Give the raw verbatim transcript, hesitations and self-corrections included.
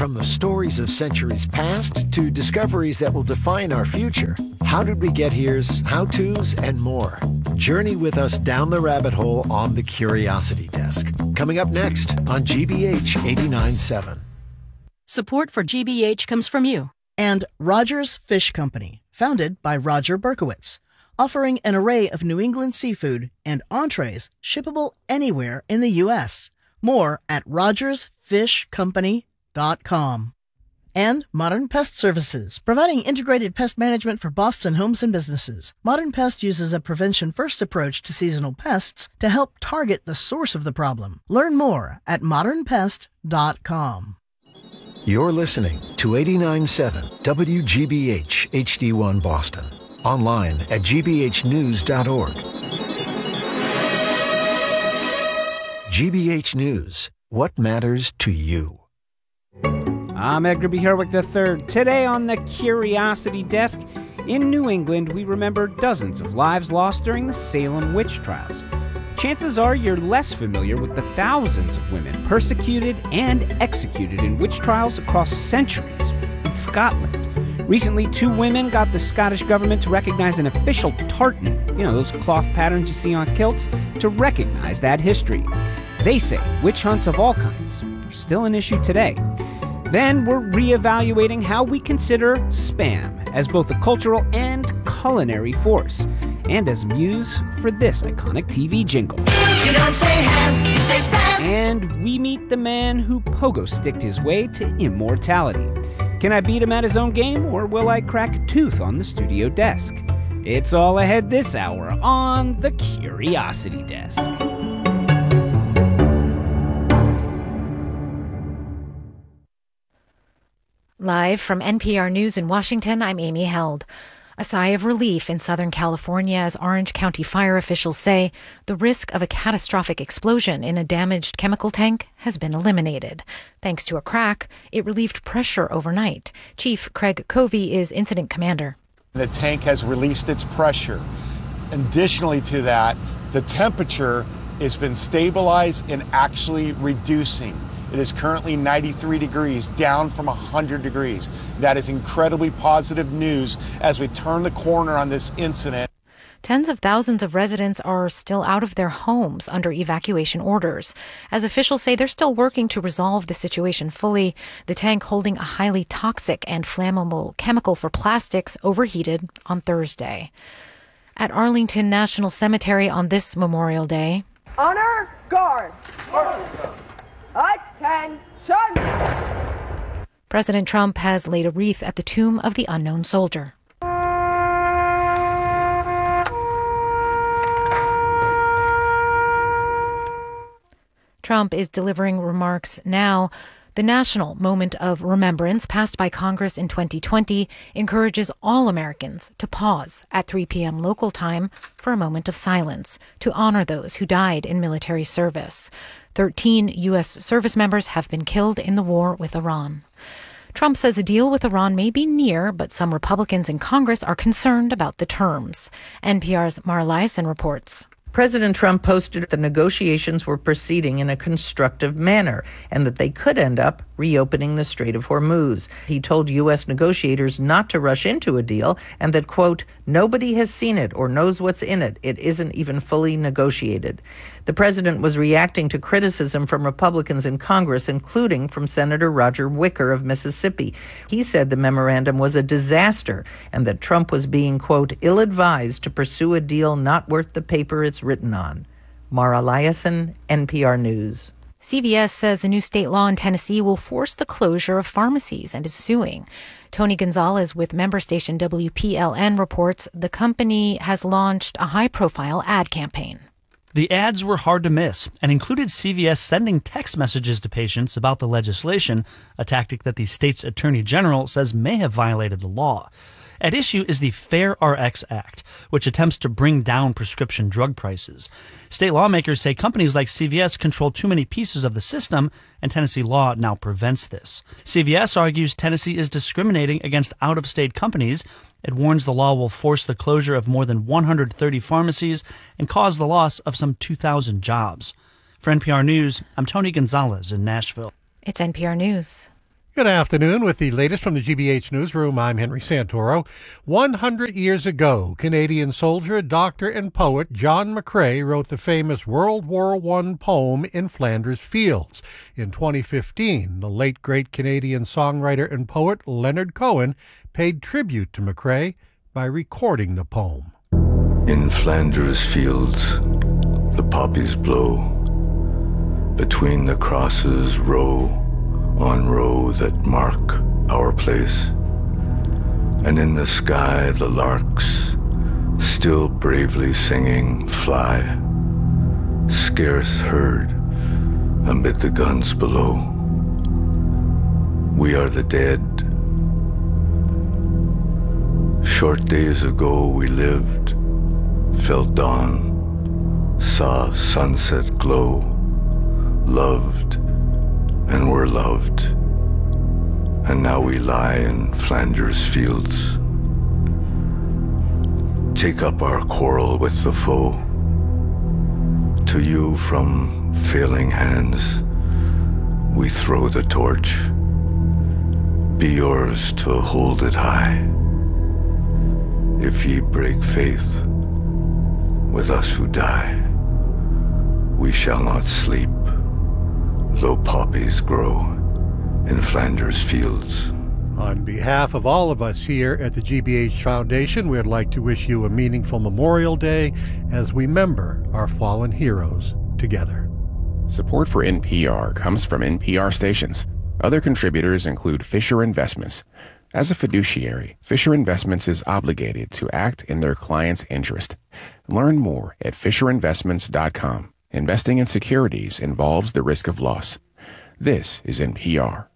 From the stories of centuries past to discoveries that will define our future, How Did We Get Here's how-tos and more. Journey with us down the rabbit hole on the Curiosity Desk. Coming up next on G B H eighty-nine point seven. Support for G B H comes from you. And Rogers Fish Company, founded by Roger Berkowitz, offering an array of New England seafood and entrees shippable anywhere in the U S. More at rogers fish company dot com. And Modern Pest Services, providing integrated pest management for Boston homes and businesses. Modern Pest uses a prevention-first approach to seasonal pests to help target the source of the problem. Learn more at modern pest dot com. You're listening to eighty-nine point seven W G B H H D one Boston. Online at g b h news dot org. G B H News. What matters to you? I'm Edgar B. Herwick the third. Today on the Curiosity Desk, in New England, we remember dozens of lives lost during the Salem witch trials. Chances are you're less familiar with the thousands of women persecuted and executed in witch trials across centuries in Scotland. Recently, two women got the Scottish government to recognize an official tartan, you know, those cloth patterns you see on kilts, to recognize that history. They say witch hunts of all kinds are still an issue today. Then we're reevaluating how we consider Spam as both a cultural and culinary force, and as muse for this iconic T V jingle. You don't say ham, you say Spam. And we meet the man who pogo-sticked his way to immortality. Can I beat him at his own game, or will I crack a tooth on the studio desk? It's all ahead this hour on the Curiosity Desk. Live from N P R News in Washington, I'm Amy Held. A sigh of relief in Southern California as Orange County fire officials say the risk of a catastrophic explosion in a damaged chemical tank has been eliminated. Thanks to a crack, it relieved pressure overnight. Chief Craig Covey is incident commander. The tank has released its pressure. Additionally to that, the temperature has been stabilized and actually reducing. It is currently ninety-three degrees, down from one hundred degrees. That is incredibly positive news as we turn the corner on this incident. Tens of thousands of residents are still out of their homes under evacuation orders. As officials say, they're still working to resolve the situation fully. The tank holding a highly toxic and flammable chemical for plastics overheated on Thursday. At Arlington National Cemetery on this Memorial Day. Honor guard. Attention! President Trump has laid a wreath at the tomb of the unknown soldier. Trump is delivering remarks now. The national moment of remembrance passed by Congress in twenty twenty encourages all Americans to pause at three p.m. local time for a moment of silence to honor those who died in military service. Thirteen U S service members have been killed in the war with Iran. Trump says a deal with Iran may be near, but some Republicans in Congress are concerned about the terms. N P R's Mara Liasson reports. President Trump posted the negotiations were proceeding in a constructive manner and that they could end up reopening the Strait of Hormuz. He told U S negotiators not to rush into a deal and that, quote, nobody has seen it or knows what's in it. It isn't even fully negotiated. The president was reacting to criticism from Republicans in Congress, including from Senator Roger Wicker of Mississippi. He said the memorandum was a disaster and that Trump was being, quote, ill-advised to pursue a deal not worth the paper it's written on. Mara Liasson, N P R News. C V S says a new state law in Tennessee will force the closure of pharmacies and is suing. Tony Gonzalez with member station W P L N reports the company has launched a high-profile ad campaign. The ads were hard to miss and included C V S sending text messages to patients about the legislation, a tactic that the state's attorney general says may have violated the law. At issue is the Fair Rx Act, which attempts to bring down prescription drug prices. State lawmakers say companies like C V S control too many pieces of the system, and Tennessee law now prevents this. C V S argues Tennessee is discriminating against out-of-state companies. It warns the law will force the closure of more than one hundred thirty pharmacies and cause the loss of some two thousand jobs. For N P R News, I'm Tony Gonzalez in Nashville. It's N P R News. Good afternoon. With the latest from the G B H Newsroom, I'm Henry Santoro. one hundred years ago, Canadian soldier, doctor, and poet John McCrae wrote the famous World War One poem In Flanders Fields. In twenty fifteen, the late great Canadian songwriter and poet Leonard Cohen paid tribute to McCrae by recording the poem. In Flanders Fields, the poppies blow. Between the crosses, row on row that mark our place, and in the sky the larks, still bravely singing, fly, scarce heard amid the guns below. We are the dead. Short days ago we lived, felt dawn, saw sunset glow, loved and were loved, and now we lie in Flanders Fields. Take up our quarrel with the foe. To you from failing hands we throw the torch. Be yours to hold it high. If ye break faith with us who die, we shall not sleep, though poppies grow in Flanders Fields. On behalf of all of us here at the G B H Foundation, we'd like to wish you a meaningful Memorial Day as we remember our fallen heroes together. Support for N P R comes from N P R stations. Other contributors include Fisher Investments. As a fiduciary, Fisher Investments is obligated to act in their client's interest. Learn more at fisher investments dot com. Investing in securities involves the risk of loss. This is N P R.